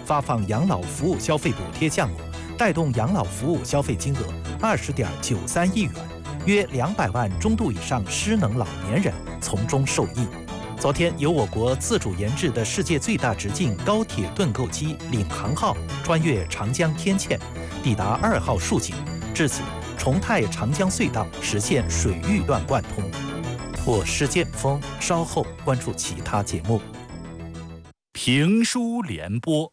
发放养老服务消费补贴项目，带动养老服务消费金额20.93亿元，约200万中度以上失能老年人从中受益。昨天，由我国自主研制的世界最大直径高铁盾构机“领航号”穿越长江天堑，抵达2号竖井，至此，重泰长江隧道实现水域段贯通。我是剑锋，稍后关注其他节目。 评书联播。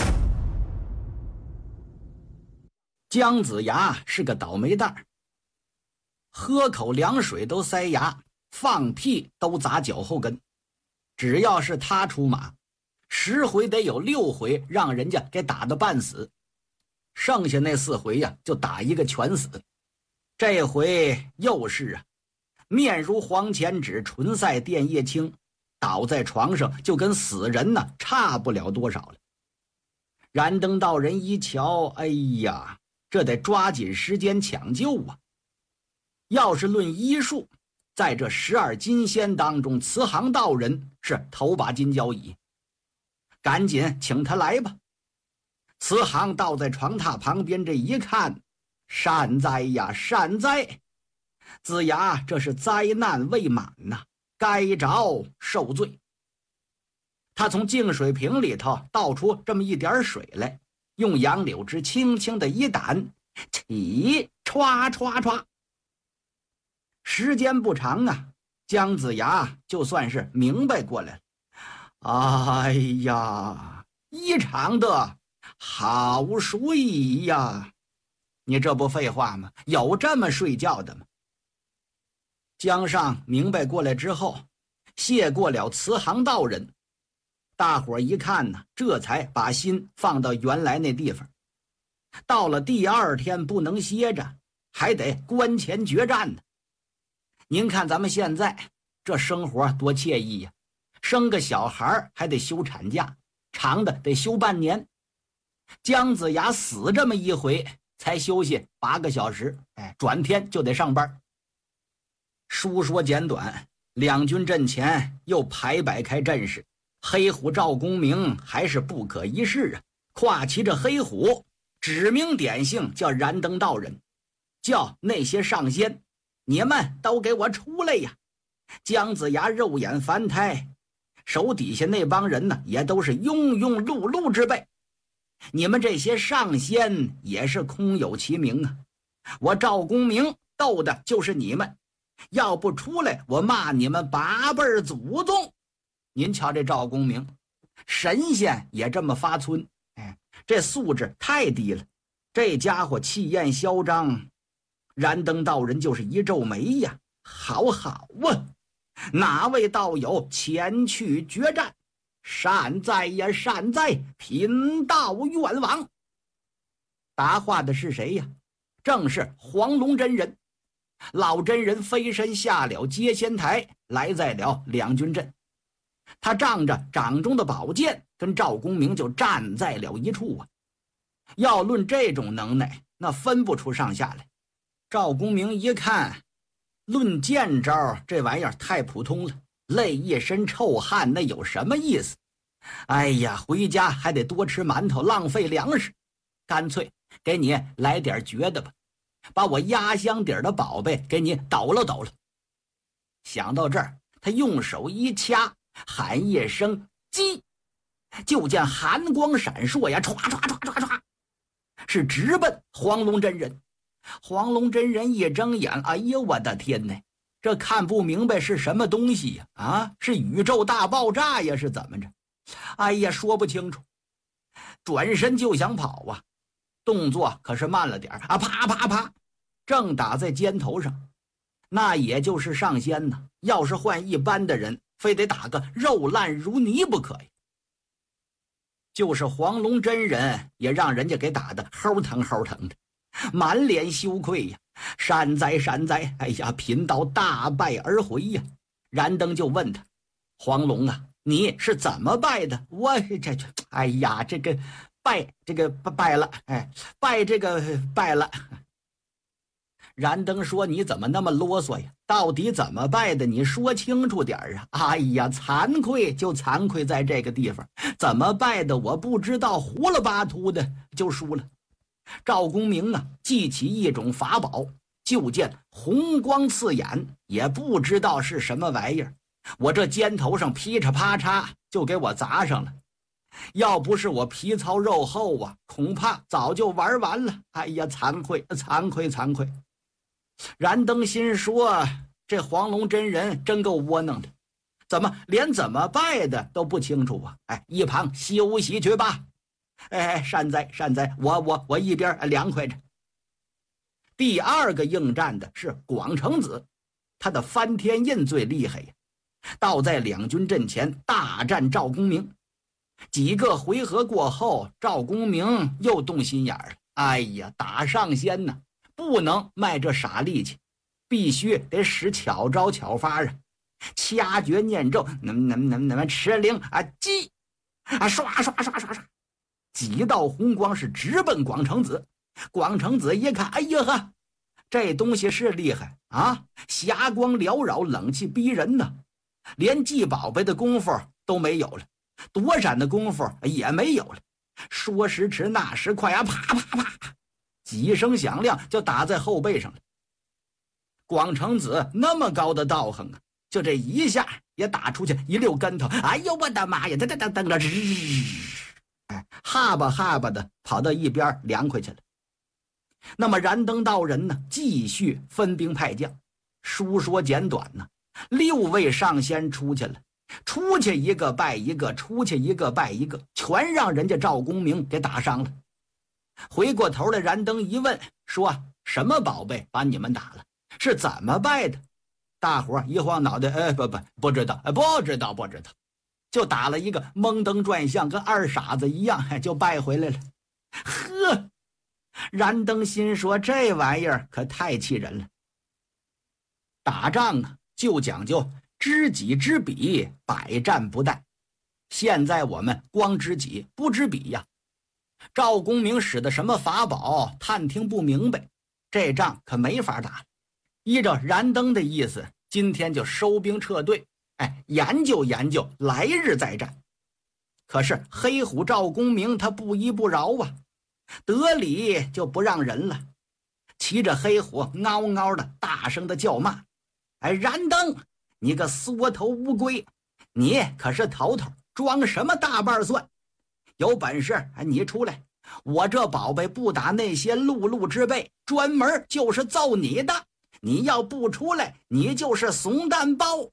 姜子牙是个倒霉蛋，喝口凉水都塞牙，放屁都砸脚后跟。只要是他出马，10回得有6回让人家给打得半死，剩下那4回呀，就打一个全死。这回又是啊，面如黄钱纸，唇赛电叶青，倒在床上就跟死人呢差不了多少了。燃灯道人一瞧，哎呀，这得抓紧时间抢救啊！要是论医术，在这12金仙当中，慈航道人是头把金交椅，赶紧请他来吧。慈航倒在床榻旁边，这一看，善哉呀，善哉！子牙这是灾难未满呐，该着受罪。他从净水瓶里头倒出这么一点水来，用杨柳枝轻轻的一掸，起歘歘歘。时间不长啊，姜子牙就算是明白过来了。哎呀，异常的好睡呀！你这不废话吗？有这么睡觉的吗？姜尚明白过来之后，谢过了慈航道人。大伙儿一看呢，这才把心放到原来那地方。到了第2天不能歇着，还得关前决战呢。您看咱们现在这生活多惬意呀，生个小孩还得休产假，长的得休半年。姜子牙死这么一回才休息8个小时，转天就得上班。书说简短，两军阵前又排摆开阵势，黑虎赵公明还是不可一世啊！跨骑着黑虎，指名点姓叫燃灯道人，叫那些上仙，你们都给我出来呀！姜子牙肉眼凡胎，手底下那帮人呢，也都是庸庸碌碌之辈。你们这些上仙也是空有其名啊！我赵公明斗的就是你们，要不出来，我骂你们8辈祖宗！您瞧这赵公明，神仙也这么发村，这素质太低了。这家伙气焰嚣张，燃灯道人就是一皱眉呀，好啊，哪位道友前去决战？善哉呀，善哉，贫道愿往。答话的是谁呀？正是黄龙真人。老真人飞身下了接仙台，来在了两军阵。他仗着掌中的宝剑，跟赵公明就站在了一处啊。要论这种能耐，那分不出上下来。赵公明一看，论剑招，这玩意儿太普通了，累一身臭汗，那有什么意思？哎呀，回家还得多吃馒头，浪费粮食，干脆给你来点绝的吧，把我压箱底的宝贝给你抖了抖了。想到这儿，他用手一掐，喊一声击，就见寒光闪烁呀，唰唰唰唰唰，是直奔黄龙真人。黄龙真人一睁眼，哎呦我的天哪，这看不明白是什么东西呀？啊，是宇宙大爆炸呀，是怎么着？哎呀，说不清楚。转身就想跑啊，动作可是慢了点啊，啪啪啪，正打在肩头上。那也就是上仙呢，要是换一般的人，非得打个肉烂如泥不可呀。就是黄龙真人也让人家给打得齁疼齁疼的，满脸羞愧呀，善哉善哉，哎呀，贫道大败而回呀。燃灯就问他，黄龙啊，你是怎么败的？我哎呀，这个败了，败了。 燃灯说：“你怎么那么啰嗦呀？到底怎么拜的？你说清楚点啊！”哎呀，惭愧就惭愧在这个地方，怎么拜的我不知道，糊了巴涂的就输了。赵公明啊，记起一种法宝，就见红光刺眼，也不知道是什么玩意儿。我这肩头上噼嚓啪嚓就给我砸上了。要不是我皮糙肉厚啊，恐怕早就玩完了。哎呀，惭愧惭愧惭愧！燃灯心说：“这黄龙真人真够窝囊的，怎么连怎么拜的都不清楚啊？”哎，一旁休息去吧。哎，善哉善哉，我一边凉快着。第二个应战的是广成子，他的翻天印最厉害呀，倒在两军阵前大战赵公明。几个回合过后，赵公明又动心眼了。哎呀，打上仙呢，不能卖这傻力气，必须得使巧招巧法啊！掐诀念咒，吃灵啊，击啊，刷刷刷刷刷，几道红光是直奔广成子。广成子一看，哎呀呵，这东西是厉害啊！霞光缭绕，冷气逼人呢，连祭宝贝的功夫都没有了。躲闪的功夫也没有了，说时迟那时快啊，啪啪啪，几声响亮就打在后背上了。广成子那么高的道行啊，就这一下也打出去一溜跟头。哎呦我的妈呀，噔着哈巴哈巴的跑到一边凉快去了。那么燃灯道人呢，继续分兵派将。书说简短呢，6位上仙出去了，出去一个败一个，出去一个败一个，全让人家赵公明给打伤了。回过头来，燃灯一问，说：“什么宝贝把你们打了？是怎么败的？”大伙一晃脑袋，不知道，不知道，就打了一个蒙登转向，跟二傻子一样，就败回来了。呵，燃灯心说：“这玩意儿可太气人了。打仗啊，就讲究知己知彼，百战不殆。现在我们光知己不知彼呀。赵公明使的什么法宝，探听不明白，这仗可没法打了。依照燃灯的意思，今天就收兵撤退，研究研究，来日再战。可是黑虎赵公明他不依不饶啊，得理就不让人了，骑着黑虎嗷嗷的大声的叫骂：“燃灯！你个缩头乌龟，你可是头头，装什么大瓣蒜？有本事你出来，我这宝贝不打那些碌碌之辈，专门就是揍你的。你要不出来，你就是怂蛋包。”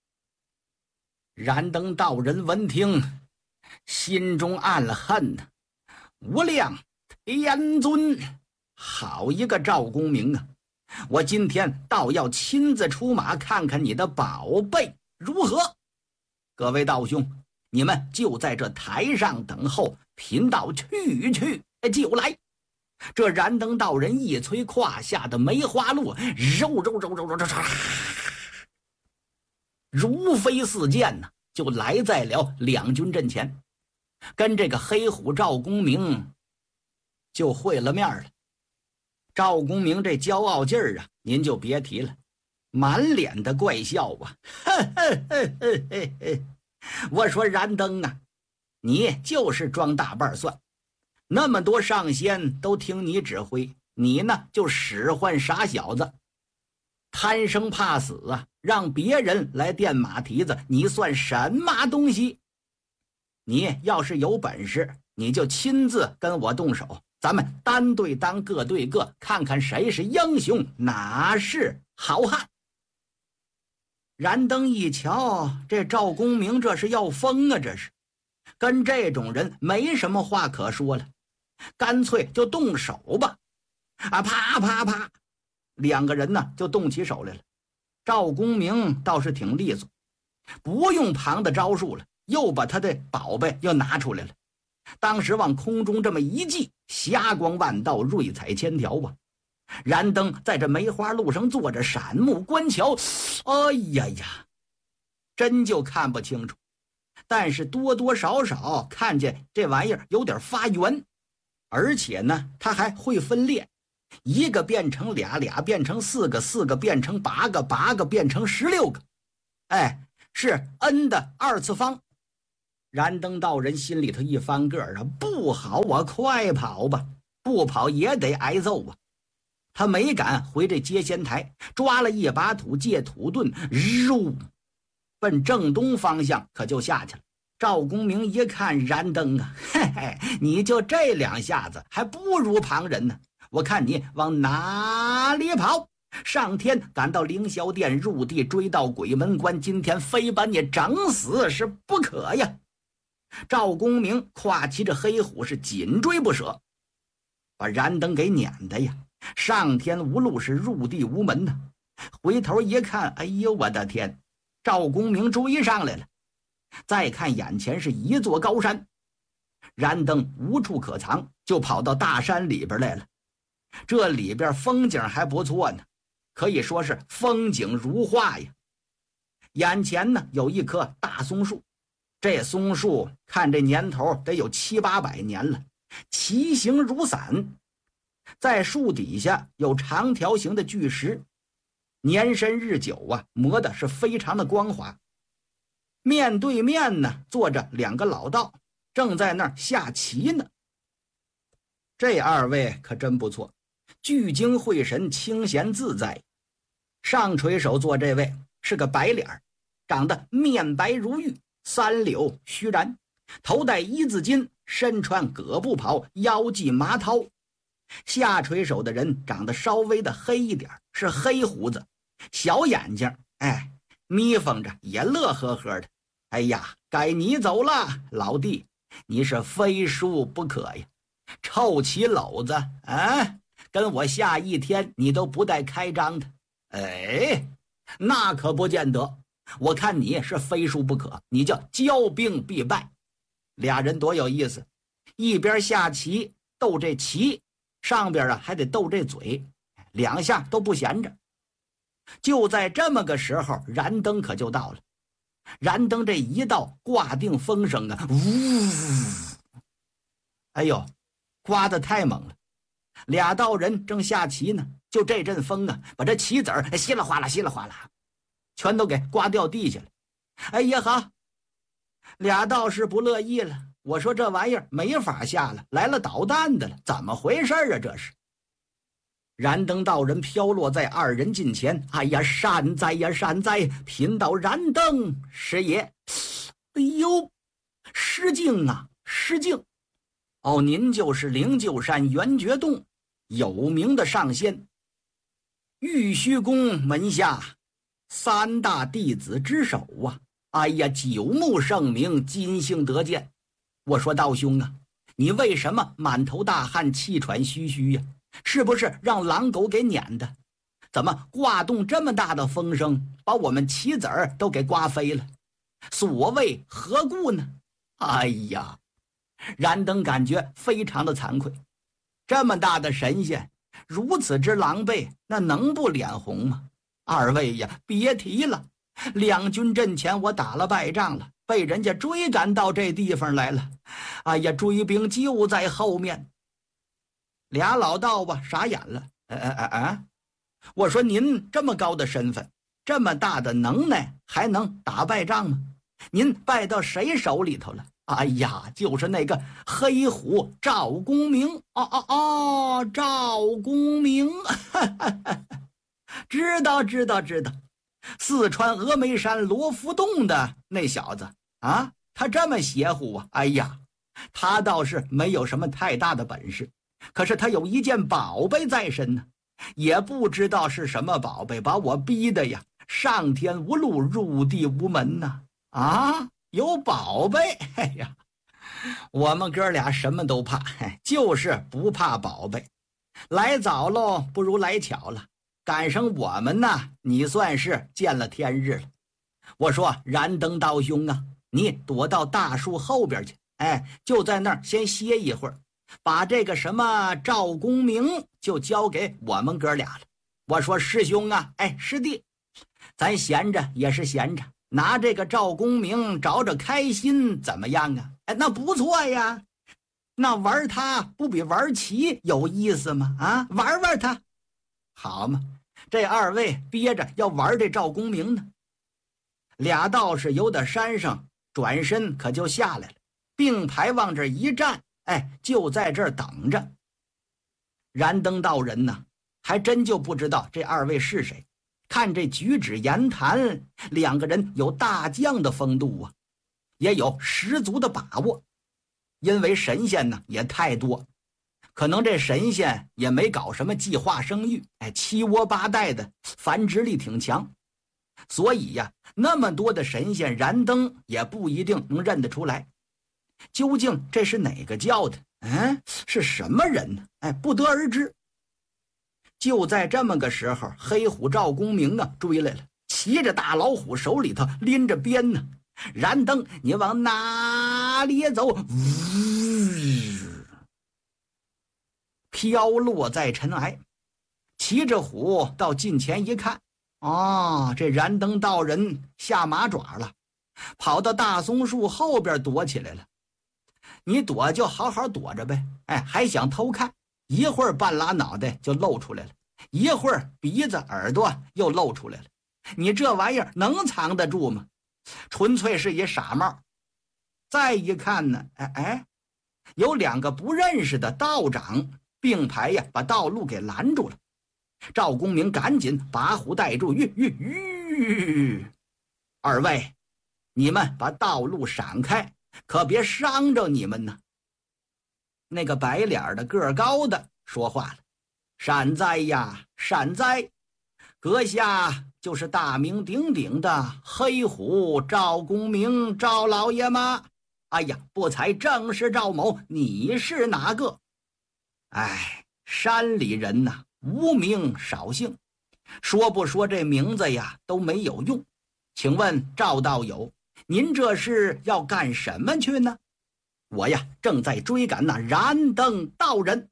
燃灯道人闻听，心中暗恨呐，无量天尊，好一个赵公明啊！我今天倒要亲自出马，看看你的宝贝如何。各位道兄，你们就在这台上等候，贫道去就来。这燃灯道人一催胯下的梅花鹿，肉如飞似箭呢，就来在了两军阵前，跟这个黑虎赵公明就会了面了。赵公明这骄傲劲儿啊，您就别提了，满脸的怪笑啊！我说燃灯啊，你就是装大瓣蒜，那么多上仙都听你指挥，你呢就使唤傻小子，贪生怕死啊，让别人来垫马蹄子，你算什么东西？你要是有本事，你就亲自跟我动手，咱们单对单，各对各，看看谁是英雄，哪是好汉。燃灯一瞧，这赵公明这是要疯啊，这是跟这种人没什么话可说了，干脆就动手吧。啪啪啪，两个人呢就动起手来了。赵公明倒是挺利索，不用旁的招数了，又把他的宝贝又拿出来了。当时往空中这么一记，霞光万道，瑞彩千条啊！燃灯在这梅花路上坐着，闪目观瞧，哎呀呀，真就看不清楚，但是多多少少看见这玩意儿有点发圆，而且呢他还会分裂， 一个变成俩，俩变成四个，四个变成8个，8个变成16个，是 n 的2次方。燃灯道人心里头一翻个儿啊，不好啊，快跑吧，不跑也得挨揍啊。他没敢回这接仙台，抓了一把土，借土遁，奔正东方向可就下去了。赵公明一看燃灯啊，嘿嘿，你就这2下子还不如旁人呢，我看你往哪里跑。上天赶到凌霄殿，入地追到鬼门关，今天非把你整死是不可呀。赵公明跨骑着黑虎是紧追不舍，把燃灯给撵的呀，上天无路是入地无门呐。回头一看，哎呦我的天，赵公明追上来了。再看眼前是一座高山，燃灯无处可藏，就跑到大山里边来了。这里边风景还不错呢，可以说是风景如画呀。眼前呢有一棵大松树，这松树看这年头得有700、800年了，奇形如伞。在树底下有长条形的巨石，年深日久啊，磨的是非常的光滑。面对面呢坐着2个老道，正在那儿下棋呢。这2位可真不错，聚精会神，清闲自在。上垂手坐这位是个白脸，长得面白如玉，3绺须髯，头戴1字巾，身穿葛布袍，腰系麻绦。下垂手的人长得稍微的黑一点，是黑胡子，小眼睛，眯缝着，也乐呵呵的。哎呀，该你走了，老弟，你是非输不可呀！臭棋篓子啊，跟我下一天你都不带开张的。那可不见得，我看你是非输不可，你叫骄兵必败。俩人多有意思，一边下棋斗这棋，上边啊还得斗这嘴，2下都不闲着。就在这么个时候，燃灯可就到了。燃灯这一到，挂定风声啊，呜！哎呦，刮得太猛了。俩道人正下棋呢，就这阵风啊，把这棋子儿稀里哗啦稀里哗啦全都给刮掉地下了。哎呀哈，俩道士不乐意了，我说这玩意儿没法下了，来了捣蛋的了，怎么回事啊这是？燃灯道人飘落在2人近前，哎呀，善哉呀善哉，贫道燃灯师爷。哎呦，失敬啊失敬。哦，您就是灵鹫山圆觉洞有名的上仙，玉虚宫门下3大弟子之首啊！哎呀，久慕盛名，今幸得见。我说道兄啊，你为什么满头大汗，气喘吁吁呀？是不是让狼狗给撵的？怎么刮动这么大的风声，把我们棋子儿都给刮飞了？所谓何故呢？哎呀，燃灯感觉非常的惭愧，这么大的神仙如此之狼狈，那能不脸红吗？2位呀，别提了，两军阵前我打了败仗了，被人家追赶到这地方来了。哎呀，追兵就在后面。俩老道吧傻眼了，我说您这么高的身份，这么大的能耐，还能打败仗吗？您败到谁手里头了？哎呀，就是那个黑虎赵公明。赵公明知道，四川峨眉山罗浮洞的那小子啊，他这么邪乎啊！哎呀，他倒是没有什么太大的本事，可是他有一件宝贝在身呢，也不知道是什么宝贝，把我逼的呀，上天无路，入地无门呐！有宝贝，哎呀，我们哥俩什么都怕，就是不怕宝贝。来早喽，不如来巧了，赶上我们呢，你算是见了天日了。我说燃灯道兄啊，你躲到大树后边去，就在那儿先歇一会儿，把这个什么赵公明就交给我们哥俩了。我说师兄啊，师弟，咱闲着也是闲着，拿这个赵公明找着开心怎么样啊？那不错呀。 那玩它不比玩棋有意思吗？啊，玩玩它，好嘛！这二位憋着要玩这赵公明呢。俩道士由到山上转身可就下来了，并排往这一站，就在这儿等着。燃灯道人呢，还真就不知道这二位是谁。看这举止言谈，两个人有大将的风度啊，也有十足的把握。因为神仙呢也太多，可能这神仙也没搞什么计划生育，七窝八代的繁殖力挺强，所以呀，那么多的神仙燃灯也不一定能认得出来。究竟这是哪个教的？是什么人呢？不得而知。就在这么个时候，黑虎赵公明啊追来了，骑着大老虎，手里头拎着鞭呢。燃灯，你往哪里走？飘落在尘埃。骑着虎到近前一看，这燃灯道人下马爪了，跑到大松树后边躲起来了。你躲就好好躲着呗，还想偷看，一会儿半拉脑袋就露出来了，一会儿鼻子耳朵又露出来了，你这玩意儿能藏得住吗？纯粹是一傻帽。再一看呢，有两个不认识的道长并排呀，把道路给拦住了。赵公明赶紧把虎带住，二位，你们把道路闪开，可别伤着你们呢。那个白脸的个儿高的说话了：善哉呀，善哉，阁下就是大名鼎鼎的黑虎赵公明赵老爷吗？哎呀，不才正是赵某，你是哪个？山里人呐，无名少姓，说不说这名字呀都没有用。请问赵道友，您这是要干什么去呢？我呀正在追赶那燃灯道人。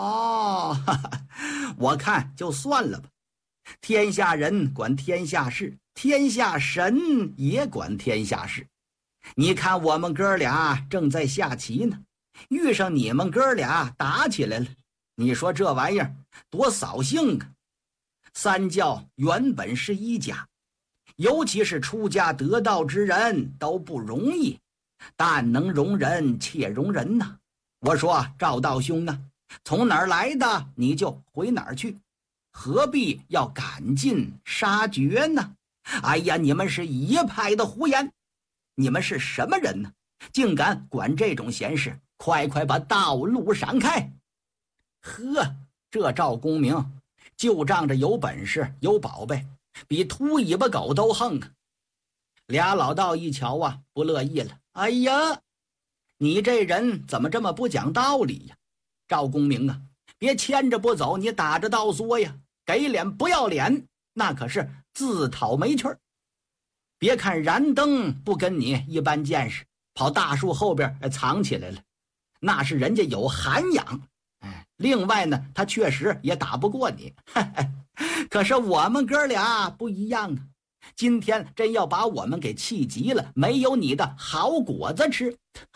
我看就算了吧。天下人管天下事，天下神也管天下事。你看我们哥俩正在下棋呢，遇上你们哥俩打起来了，你说这玩意儿多扫兴啊！三教原本是一家，尤其是出家得道之人都不容易，但能容人且容人呐。我说赵道兄啊，从哪儿来的你就回哪儿去，何必要赶尽杀绝呢？你们是一派的胡言！你们是什么人呢？竟敢管这种闲事？快快把道路闪开！这赵公明就仗着有本事有宝贝，比秃尾巴狗都横啊！俩老道一瞧啊，不乐意了。你这人怎么这么不讲道理呀？赵公明啊，别牵着不走，你打着道嗦呀，给脸不要脸，那可是自讨没趣儿。别看燃灯不跟你一般见识，跑大树后边藏起来了，那是人家有涵养。另外呢，他确实也打不过你。可是我们哥俩不一样啊，今天真要把我们给气急了，没有你的好果子吃。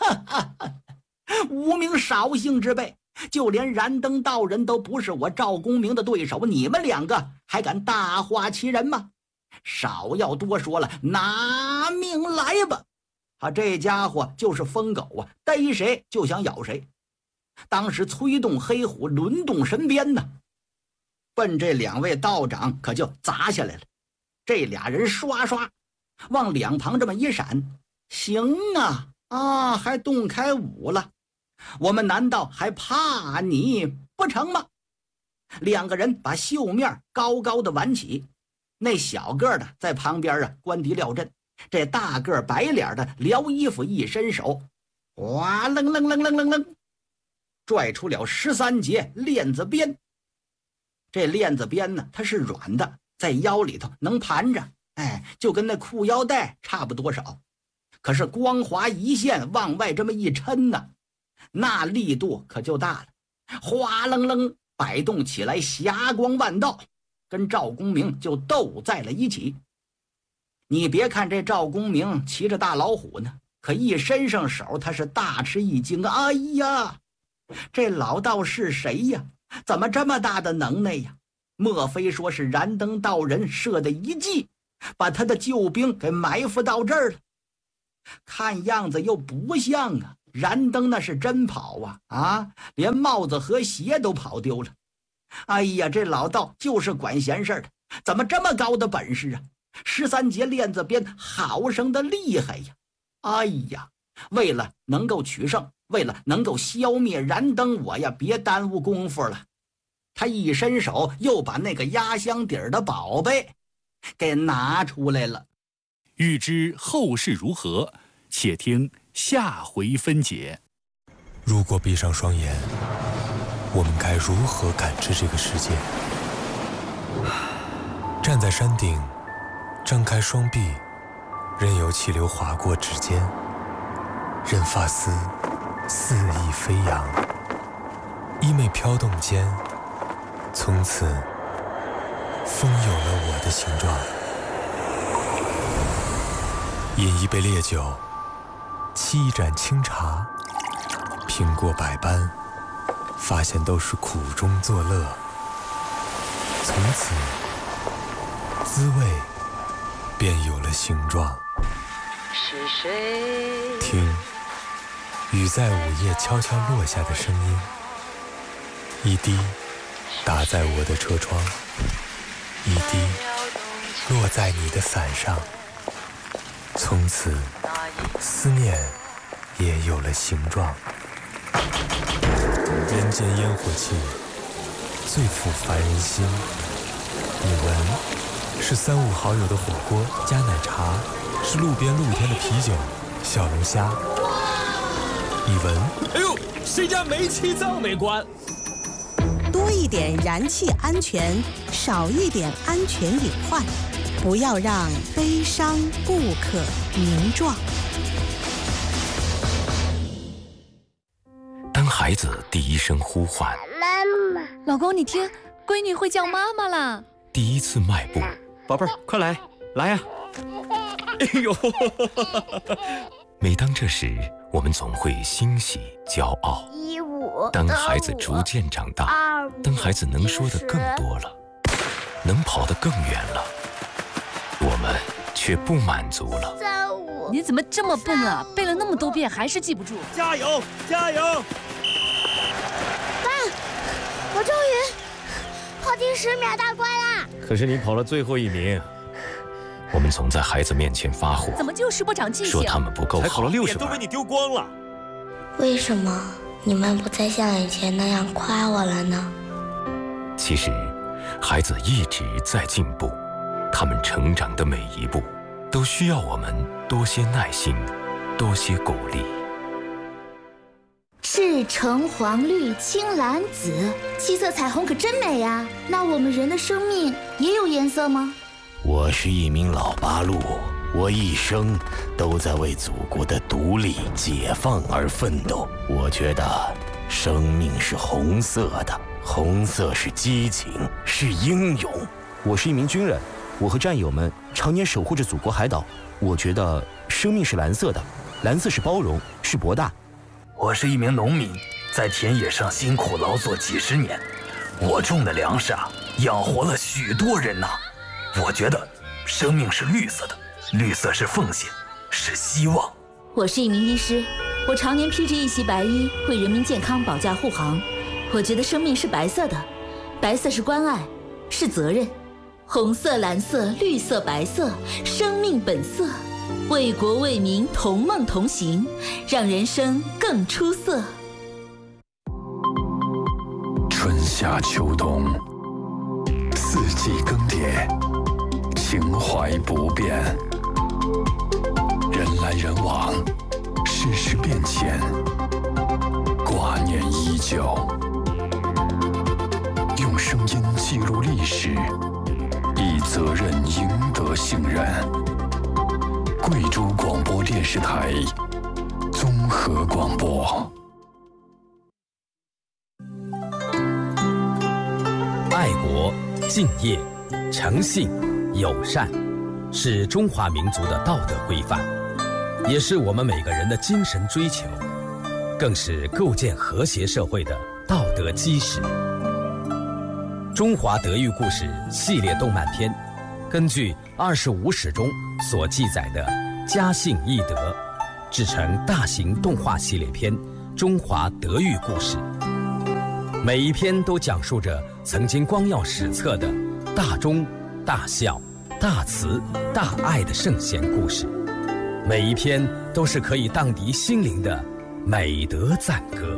无名少姓之辈，就连燃灯道人都不是我赵公明的对手，你们两个还敢大话欺人吗？少要多说了，拿命来吧！这家伙就是疯狗啊，逮谁就想咬谁。当时催动黑虎，轮动神鞭呢，奔这两位道长可就砸下来了。这俩人刷刷往两旁这么一闪，行啊，还动开武了，我们难道还怕你不成吗？两个人把袖面高高的挽起，那小个的在旁边观敌料阵，这大个白脸的撩衣服一伸手，哗楞楞楞楞楞楞，拽出了13节链子鞭。这链子鞭呢，它是软的，在腰里头能盘着，就跟那裤腰带差不多少。可是光滑一线往外这么一抻呢，那力度可就大了，哗楞楞摆动起来，霞光万道，跟赵公明就斗在了一起。你别看这赵公明骑着大老虎呢，可一伸上手他是大吃一惊。 这老道是谁呀？怎么这么大的能耐呀？莫非说是燃灯道人设的一计，把他的救兵给埋伏到这儿了？看样子又不像啊，燃灯那是真跑啊，连帽子和鞋都跑丢了。哎呀，这老道就是管闲事的，怎么这么高的本事啊？13节链子鞭好生的厉害呀！哎呀，为了能够取胜，为了能够消灭燃灯，我呀别耽误功夫了。他一伸手，又把那个压箱底儿的宝贝给拿出来了。 欲知后事如何，且听下回分解。 如果闭上双眼，我们该如何感知这个世界？站在山顶，张开双臂，任由气流划过指尖，任发丝肆意飞扬，衣袂飘动间，从此风有了我的形状。饮一杯烈酒，沏一盏清茶，品过百般，发现都是苦中作乐。从此滋味便有了形状。 是谁？ 听雨在午夜悄悄落下的声音，一滴打在我的车窗，一滴落在你的伞上。从此思念也有了形状。人间烟火气，最抚凡人心。你闻，是3、5好友的火锅加奶茶，是路边露天的啤酒、小龙虾。你闻， 哎呦，谁家煤气灶没关？ 多一点燃气安全，少一点安全隐患，不要让悲伤不可名状。 当孩子第一声呼唤， 妈妈，老公你听，闺女会叫妈妈啦。 第一次迈步， 宝贝儿，快来，来呀！哎呦！ 每当这时，我们总会欣喜、骄傲。 15， 当孩子逐渐长大，当孩子能说的更多了，能跑得更远了，我们却不满足了。 35，你怎么这么笨啊？背了那么多遍还是记不住。 加油，加油！ 爸，我终于跑进10秒大关啦！ 可是你跑了最后1名。 我们总在孩子面前发火， 怎么就是不长记性？ 说他们不够好， 才考了60分，都被你丢光了。 为什么你们不再像以前那样夸我了呢？ 其实，孩子一直在进步，他们成长的每一步，都需要我们多些耐心，多些鼓励。 赤橙黄绿青蓝紫，7色彩虹可真美呀！那我们人的生命也有颜色吗？ 我是一名老八路，我一生都在为祖国的独立解放而奋斗。我觉得生命是红色的，红色是激情，是英勇。 我是一名军人，我和战友们常年守护着祖国海岛。我觉得生命是蓝色的，蓝色是包容，是博大。 我是一名农民，在田野上辛苦劳作几10年，我种的粮食养活了许多人呐。我觉得生命是绿色的，绿色是奉献，是希望。 我是一名医师，我常年披着一袭白衣，为人民健康保驾护航。我觉得生命是白色的，白色是关爱，是责任。红色、蓝色、绿色、白色，生命本色，为国为民同梦同行，让人生更出色。 春夏秋冬，4季更迭，情怀不变，人来人往，世事变迁，挂念依旧。用声音记录历史，以责任赢得信任。贵州广播电视台综合广播。 爱国、敬业、诚信、友善，是中华民族的道德规范，也是我们每个人的精神追求。 更是构建和谐社会的道德基石。中华德育故事系列动漫片，根据25史中所记载的家信义德，制成大型动画系列片《中华德育故事》。每一篇都讲述着曾经光耀史册的大忠、大孝、大慈、大爱的圣贤故事，每一篇都是可以荡涤心灵的美德赞歌。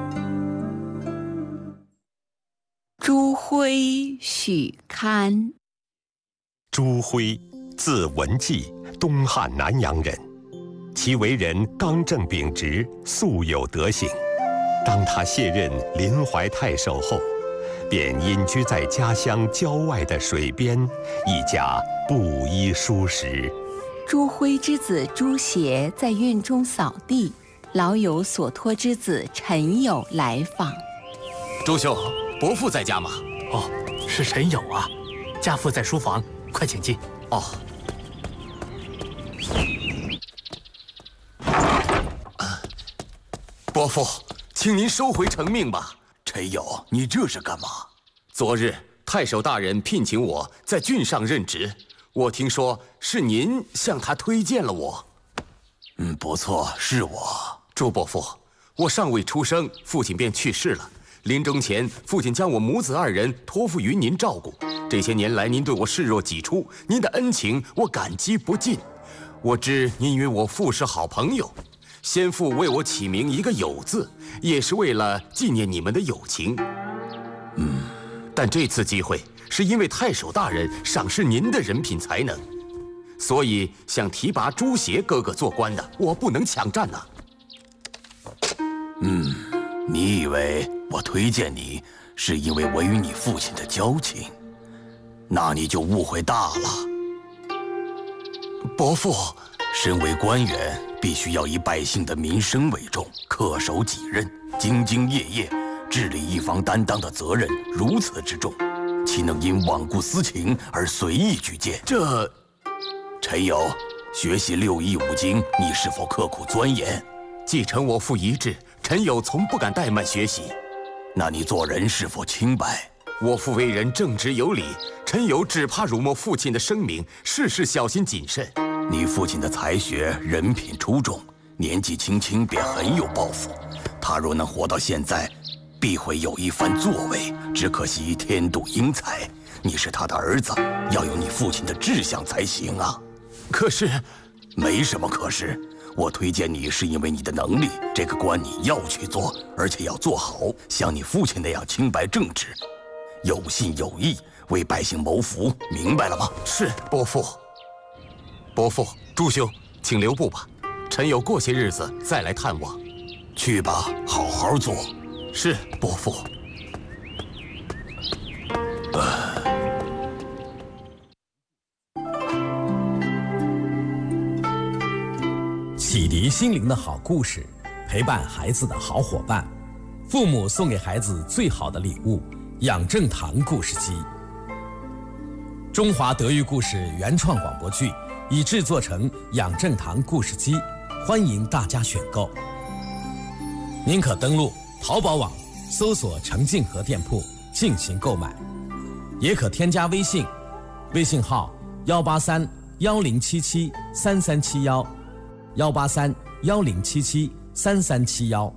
朱辉、许堪。 朱辉，字文纪，东汉南阳人。其为人刚正秉直，素有德行。当他卸任临淮太守后，便隐居在家乡郊外的水边，一家布衣书食。 朱辉之子朱协在院中扫地，老有所托之子陈友来访。 朱兄，伯父在家吗？ 哦，是陈友啊，家父在书房，快请进。 哦。伯父，请您收回成命吧。 陈友，你这是干嘛？ 昨日太守大人聘请我在郡上任职，我听说是您向他推荐了我。 不错，是我。 朱伯父，我尚未出生，父亲便去世了。临终前，父亲将我母子2人托付于您照顾。这些年来，您对我视若己出，您的恩情我感激不尽。我知您与我父是好朋友。先父为我起名一个友字，也是为了纪念你们的友情。但这次机会是因为太守大人赏识您的人品才能，所以想提拔朱协哥哥做官的，我不能抢占呐。 你以为我推荐你是因为我与你父亲的交情？那你就误会大了。 伯父， 身为官员，必须要以百姓的民生为重，恪守己任，兢兢业业，治理一方担当的责任如此之重，岂能因罔顾私情而随意举荐？陈友，学习6艺5经，你是否刻苦钻研？ 继承我父遗志，陈友从不敢怠慢学习。 那你做人是否清白？ 我父为人正直有理，陈友只怕辱没父亲的声名，事事小心谨慎。 你父亲的才学、人品出众，年纪轻轻便很有抱负。他若能活到现在，必会有一番作为。只可惜天妒英才，你是他的儿子，要有你父亲的志向才行啊。 可是， 没什么可是。我推荐你是因为你的能力，这个官你要去做，而且要做好，像你父亲那样清白正直，有信有义，为百姓谋福，明白了吗？ 是，伯父。伯父，朱兄，请留步吧。臣有过些日子再来探望。 去吧，好好做。 是，伯父。 启迪心灵的好故事，陪伴孩子的好伙伴，父母送给孩子最好的礼物——养正堂故事机。中华德育故事原创广播剧已制作成养正堂故事机，欢迎大家选购。您可登录淘宝网搜索程静和店铺进行购买，也可添加微信，微信号18310773371，18310773371。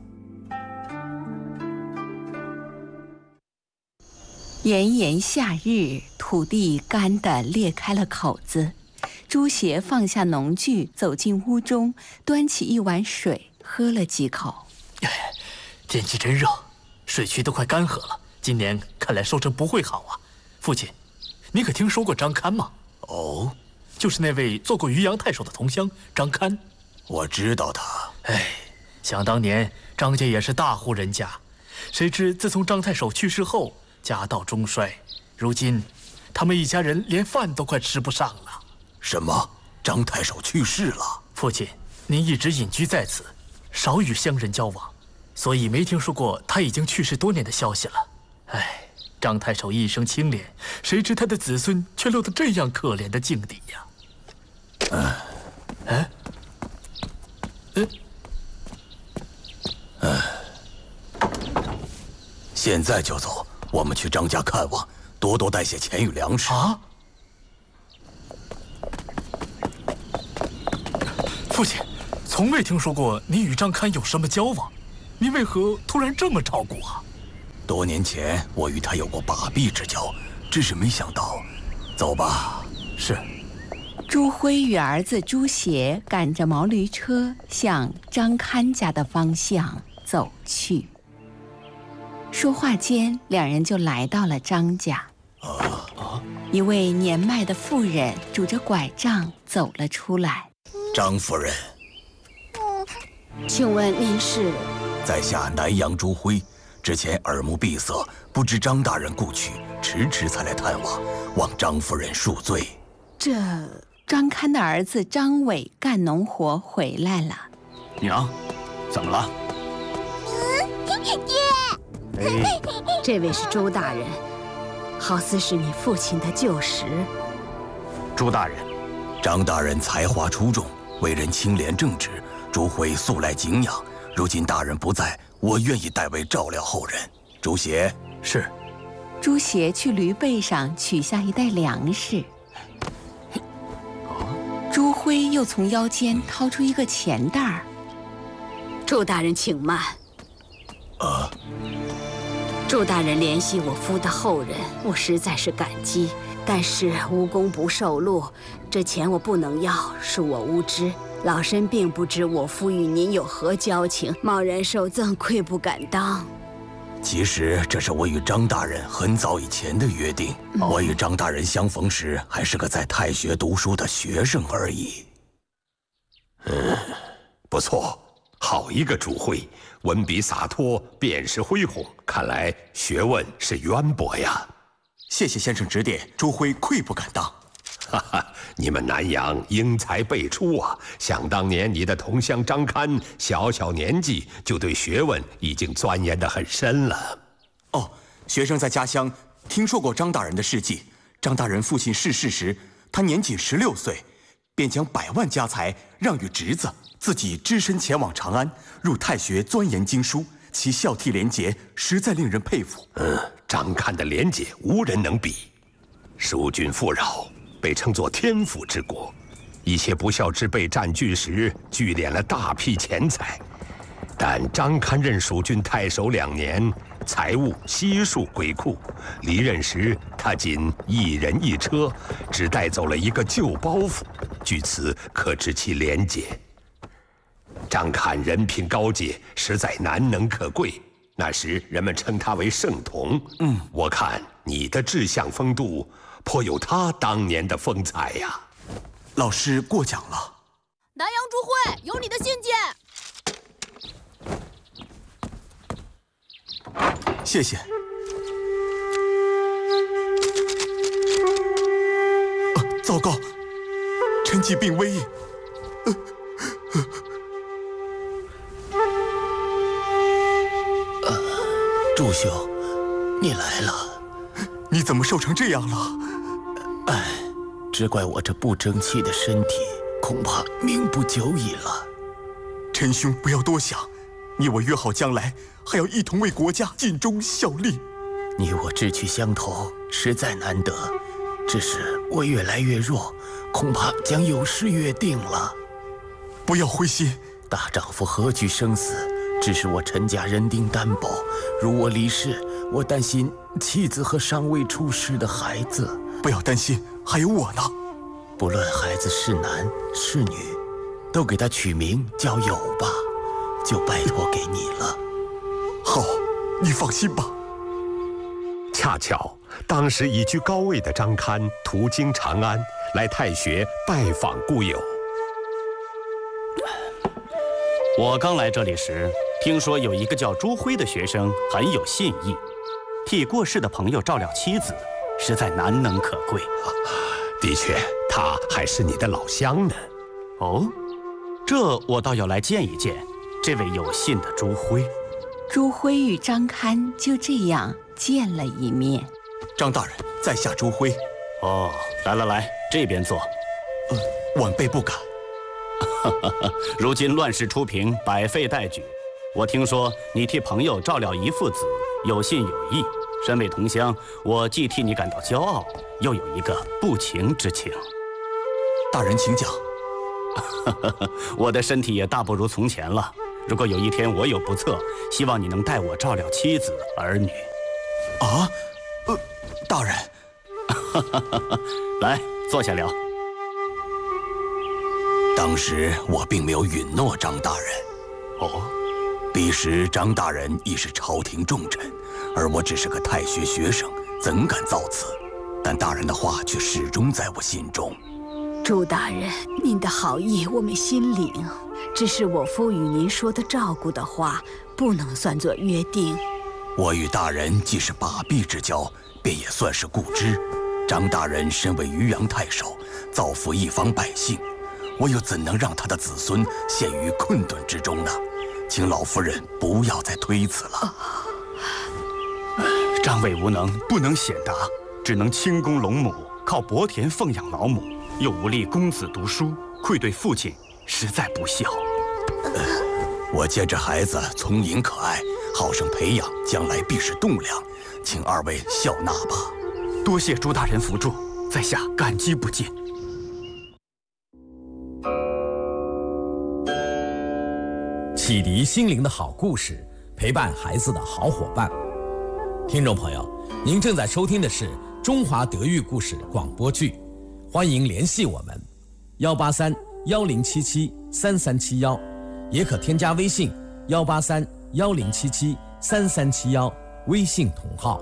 炎炎夏日，土地干得裂开了口子。朱协放下农具，走进屋中，端起一碗水，喝了几口。 天气真热，水渠都快干涸了。今年看来收成不会好啊。父亲，你可听说过张堪吗？ 哦， 就是那位做过渔阳太守的同乡张堪。 我知道他。 想当年张家也是大户人家，谁知自从张太守去世后，家道中衰，如今他们一家人连饭都快吃不上了。 什么？张太守去世了？ 父亲，您一直隐居在此，少与乡人交往，所以没听说过他已经去世多年的消息了。张太守一生清廉，谁知他的子孙却落得这样可怜的境地呀！ 现在就走，我们去张家看望，多多带些钱与粮食。 啊！父亲，从未听说过你与张堪有什么交往，你为何突然这么照顾啊？ 多年前我与他有过把臂之交，只是没想到。走吧。 是。 朱辉与儿子朱协赶着毛驴车向张堪家的方向走去。说话间，两人就来到了张家。一位年迈的妇人拄着拐杖走了出来。 张夫人， 请问您是？ 在下南阳朱辉，之前耳目闭塞，不知张大人故去，迟迟才来探望，望张夫人恕罪。 这张堪的儿子张伟干农活回来了。 娘，怎么了？ 爹，这位是周大人，好似是你父亲的旧识。 朱大人， 张大人才华出众，为人清廉正直，朱辉素来敬仰。如今大人不在，我愿意代为照料后人。朱协是。 朱协去驴背上取下一袋粮食。朱辉又从腰间掏出一个钱袋儿。 周大人请慢。周大人怜惜我夫的后人，我实在是感激。但是无功不受禄，这钱我不能要，是我无知。老身并不知我夫与您有何交情，贸然受赠，愧不敢当。 其实这是我与张大人很早以前的约定。我与张大人相逢时，还是个在太学读书的学生而已。 不错，好一个朱辉，文笔洒脱，便是恢宏，看来学问是渊博呀。 谢谢先生指点，朱辉愧不敢当。 哈哈，你们南阳英才辈出啊！想当年你的同乡张堪，小小年纪就对学问已经钻研得很深了。 哦，学生在家乡听说过张大人的事迹。张大人父亲逝世时，他年仅16岁，便将100万家财让与侄子，自己只身前往长安，入太学钻研经书，其孝悌廉洁，实在令人佩服。 张堪的廉洁无人能比。疏浚富饶，被称作天府之国，一些不孝之辈占据时，聚敛了大批钱财。但张堪任蜀郡太守2年，财物悉数归库。离任时，他仅1人1车，只带走了一个旧包袱，据此可知其廉洁。张堪人品高洁，实在难能可贵。那时人们称他为圣童。我看你的志向风度，颇有他当年的风采呀。 老师过奖了。 南阳朱辉，有你的信件。 谢谢。糟糕，臣疾病危。 朱兄，你来了。 你怎么瘦成这样了？ 哎，只怪我这不争气的身体，恐怕命不久矣了。 臣兄不要多想，你我约好将来还要一同为国家尽忠效力。 你我志趣相投，实在难得。只是我越来越弱，恐怕将有失约定了。 不要灰心， 大丈夫何惧生死？只是我陈家人丁单薄，如我离世，我担心妻子和尚未出世的孩子。 不要担心，还有我呢。 不论孩子是男是女，都给他取名叫友吧，就拜托给你了。 好，你放心吧。 恰巧当时已居高位的张堪途经长安，来太学拜访故友。 我刚来这里时，听说有一个叫朱辉的学生很有信义，替过世的朋友照料妻子，实在难能可贵。 的确，他还是你的老乡呢。 哦，这我倒要来见一见这位有信的朱辉。 朱辉与张堪就这样见了一面。 张大人，在下朱辉。 哦，来，这边坐。 晚辈不敢。 如今乱世初平，百废待举。我听说你替朋友照料一父子， 有信有义。身为同乡，我既替你感到骄傲，又有一个不情之请。 大人请讲。 我的身体也大不如从前了。如果有一天我有不测，希望你能代我照料妻子儿女。 啊，大人， 来，坐下聊。 当时我并没有允诺张大人。 哦， 彼时张大人已是朝廷重臣，而我只是个太学学生，怎敢造次？但大人的话却始终在我心中。 朱大人，您的好意我们心领，只是我夫与您说的照顾的话，不能算作约定。 我与大人既是把臂之交，便也算是故知。张大人身为渔阳太守，造福一方百姓，我又怎能让他的子孙陷于困顿之中呢？请老夫人不要再推辞了。 张伟无能，不能显达，只能轻弓笼母，靠薄田奉养老母，又无力供子读书，愧对父亲，实在不孝。 我见这孩子聪颖可爱，好生培养，将来必是栋梁，请二位笑纳吧。 多谢朱大人扶助，在下感激不尽。 启迪心灵的好故事，陪伴孩子的好伙伴。听众朋友，您正在收听的是中华德育故事广播剧，欢迎联系我们183-1077-3371，也可添加微信183-1077-3371，微信同号。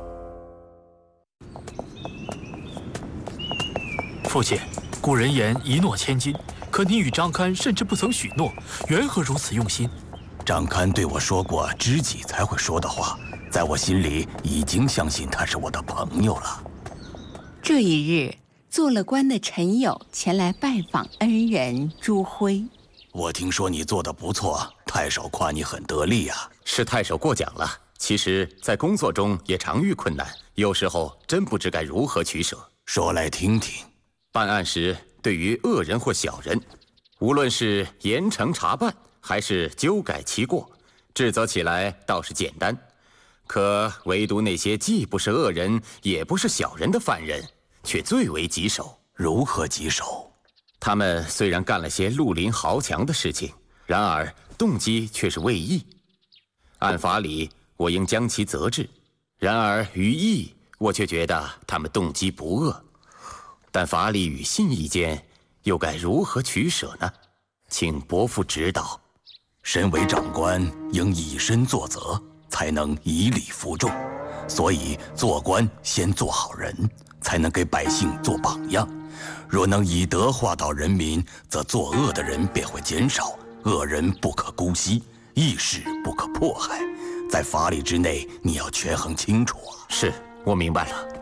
父亲，古人言一诺千金，可你与张堪甚至不曾许诺，缘何如此用心？ 张堪对我说过知己才会说的话，在我心里已经相信他是我的朋友了。 这一日，做了官的陈友前来拜访恩人朱辉。 我听说你做得不错，太守夸你很得力啊。 是太守过奖了。其实，在工作中也常遇困难，有时候真不知该如何取舍。 说来听听。 办案时，对于恶人或小人，无论是严惩查办，还是纠改其过，治责起来倒是简单。可唯独那些既不是恶人，也不是小人的犯人，却最为棘手。 如何棘手？ 他们虽然干了些绿林豪强的事情，然而动机却是为义。按法理，我应将其责治；然而于义，我却觉得他们动机不恶。但法理与信义间，又该如何取舍呢？请伯父指导。 身为长官，应以身作则，才能以理服众。所以做官先做好人，才能给百姓做榜样。若能以德化导人民，则作恶的人便会减少，恶人不可姑息，义士不可迫害。在法理之内，你要权衡清楚啊。 是，我明白了。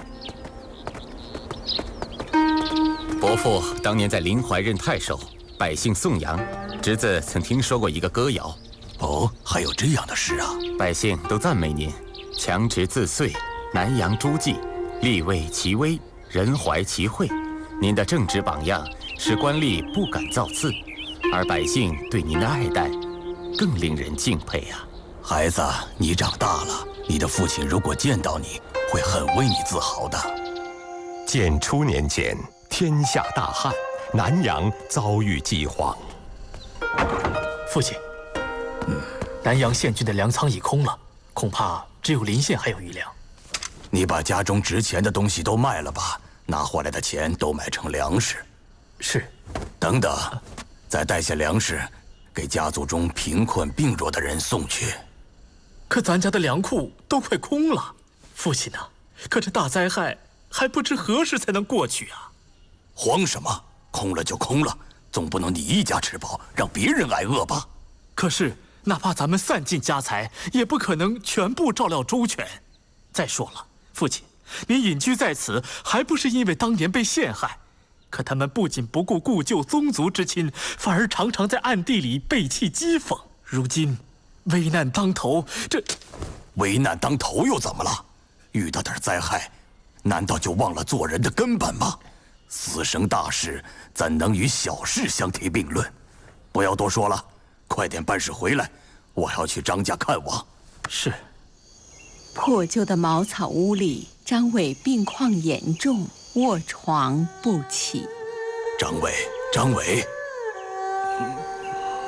伯父当年在临淮任太守，百姓颂扬，侄子曾听说过一个歌谣。 哦，还有这样的事啊！ 百姓都赞美您，强直自遂，南阳诸暨，立位其威，人怀其惠。您的正直榜样，使官吏不敢造次，而百姓对您的爱戴，更令人敬佩啊！ 孩子，你长大了，你的父亲如果见到你，会很为你自豪的。 建初年间，天下大旱，南阳遭遇饥荒。 父亲，南阳县郡的粮仓已空了，恐怕只有临县还有余粮。 你把家中值钱的东西都卖了吧，拿回来的钱都买成粮食。 是。 等等，再带些粮食，给家族中贫困病弱的人送去。 可咱家的粮库都快空了，父亲啊，可这大灾害还不知何时才能过去啊！ 慌什么？空了就空了，总不能你一家吃饱，让别人挨饿吧？ 可是，哪怕咱们散尽家财，也不可能全部照料周全。再说了，父亲，您隐居在此，还不是因为当年被陷害？可他们不仅不顾故旧宗族之亲，反而常常在暗地里背弃讥讽。如今危难当头，这危难当头又怎么了？遇到点灾害，难道就忘了做人的根本吗？死生大事怎能与小事相提并论？不要多说了，快点办事回来，我还要去张家看望。 是。 破旧的茅草屋里，张伟病况严重，卧床不起。 张伟，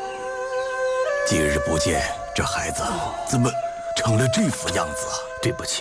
几日不见，这孩子怎么成了这副样子啊？ 对不起，